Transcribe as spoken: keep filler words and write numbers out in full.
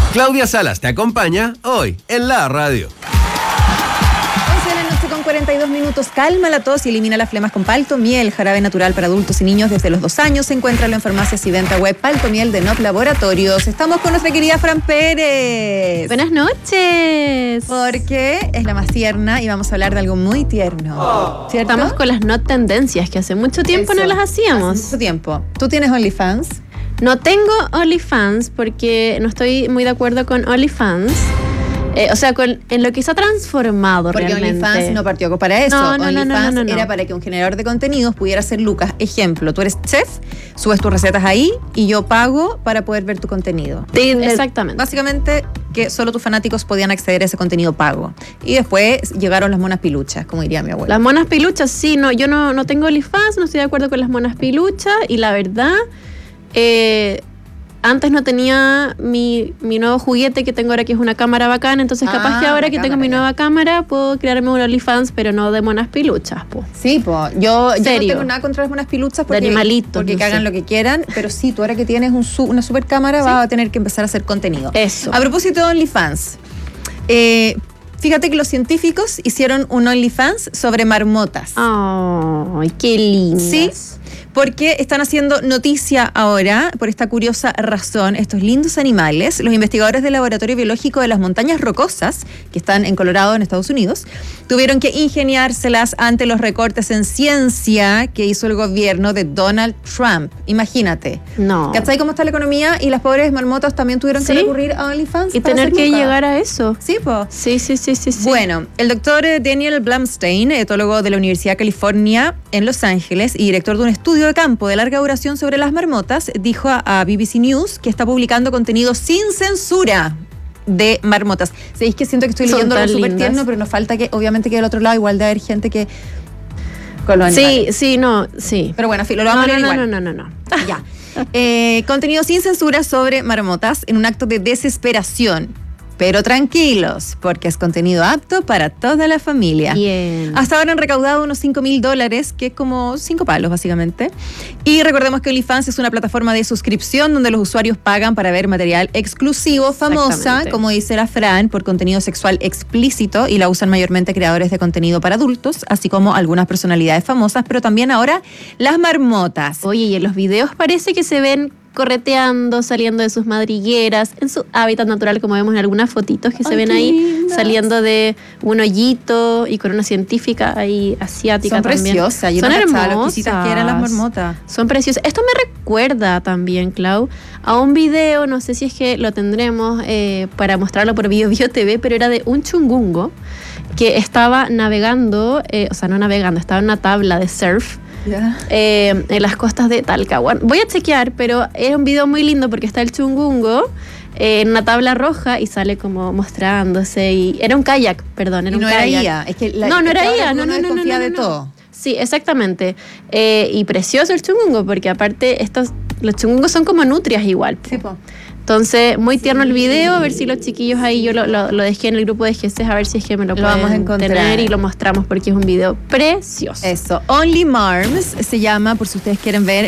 Claudia Salas te acompaña hoy en la radio. once de la noche con cuarenta y dos minutos. Calma la tos y elimina las flemas con Paltomiel, jarabe natural para adultos y niños desde los dos años. Encuéntralo en farmacias y venta web. Paltomiel de Nop Laboratorios. Estamos con nuestra querida Fran Pérez. Buenas noches. Porque es la más tierna y vamos a hablar de algo muy tierno. Oh. ¿Cierto? Estamos con las not tendencias que hace mucho tiempo Eso, no las hacíamos. Hace mucho tiempo. ¿Tú tienes OnlyFans? No tengo OnlyFans porque no estoy muy de acuerdo con OnlyFans. Eh, o sea, con, en lo que se ha transformado Porque realmente. Porque OnlyFans no partió para eso. No, no, OnlyFans no, no, no, no. era para que un generador de contenidos pudiera hacer lucas. Ejemplo, tú eres chef, subes tus recetas ahí y yo pago para poder ver tu contenido. Sí, exactamente. Básicamente que solo tus fanáticos podían acceder a ese contenido pago. Y después llegaron las monas piluchas, como diría mi abuela. Las monas piluchas, sí, no, yo no, no tengo OnlyFans, no estoy de acuerdo con las monas piluchas y la verdad... Eh, Antes no tenía mi, mi nuevo juguete que tengo ahora, que es una cámara bacana. Entonces Ah, capaz que ahora que cámara, tengo mi ya. nueva cámara puedo crearme un OnlyFans, pero no de monas piluchas, po. Sí, pues yo, yo no Serio. tengo nada contra las monas piluchas porque, De animalitos, porque no que hagan sé. lo que quieran, pero sí, tú ahora que tienes un su- una super cámara Sí. vas a tener que empezar a hacer contenido. Eso. A propósito de OnlyFans, eh, fíjate que los científicos hicieron un OnlyFans sobre marmotas. Ay, qué lindas. Sí, porque están haciendo noticia ahora por esta curiosa razón. Estos lindos animales, los investigadores del Laboratorio Biológico de las Montañas Rocosas, que están en Colorado, en Estados Unidos, tuvieron que ingeniárselas ante los recortes en ciencia que hizo el gobierno de Donald Trump. Imagínate. No. ¿Cachai cómo está la economía? Y las pobres marmotas también tuvieron que Sí. recurrir a OnlyFans Y para tener hacer que lucas. llegar a eso. Sí, pues. Sí, sí, sí, sí, sí. Bueno, el doctor Daniel Blumstein, etólogo de la Universidad de California en Los Ángeles y director de un estudio de campo de larga duración sobre las marmotas, dijo a, a B B C News que está publicando contenido sin censura de marmotas. ¿Sabéis que siento que estoy Son leyendo algo tan súper lindas. tierno, pero nos falta que, obviamente, que del otro lado igual de haber gente que... con los Sí, animales. sí, no, sí. Pero bueno, filo, lo vamos no, a leer no, igual. no, no, no, no. Ya. Eh, contenido sin censura sobre marmotas en un acto de desesperación. Pero tranquilos, porque es contenido apto para toda la familia. Bien. Hasta ahora han recaudado unos cinco mil dólares, que es como cinco palos básicamente. Y recordemos que OnlyFans es una plataforma de suscripción donde los usuarios pagan para ver material exclusivo, famosa, Exactamente. como dice la Fran, por contenido sexual explícito, y la usan mayormente creadores de contenido para adultos, así como algunas personalidades famosas, pero también ahora las marmotas. Oye, y en los videos parece que se ven correteando, saliendo de sus madrigueras, en su hábitat natural, como vemos en algunas fotitos que se Ay, ven qué ahí, lindas. saliendo de un hoyito y con una científica ahí asiática Son también. preciosas, yo Son no cachaba lo hermosas. exquisitas que eran las marmotas. Son preciosas. Esto me recuerda también, Clau, a un video, no sé si es que lo tendremos eh, para mostrarlo por Bio Bio T V, pero era de un chungungo que estaba navegando, eh, o sea, no navegando, estaba en una tabla de surf, Ya. eh, en las costas de Talcahuano. Voy a chequear, pero es un video muy lindo porque está el chungungo eh, en una tabla roja y sale como mostrándose. Y era un kayak, perdón, era Y un no era kayak. I A, es que la, no, no es que era ahora I A, uno no, no, no, no, desconfía no, de no. todo. Sí, exactamente. Eh, y precioso el chungungo porque aparte estos, los chungungos son como nutrias igual. Sí, po. Entonces, muy tierno el video, a ver si los chiquillos ahí, yo lo, lo, lo dejé en el grupo de G C, a ver si es que me lo, Lo pueden vamos a encontrar. tener y lo mostramos porque es un video precioso. Eso, Only Marms se llama, por si ustedes quieren ver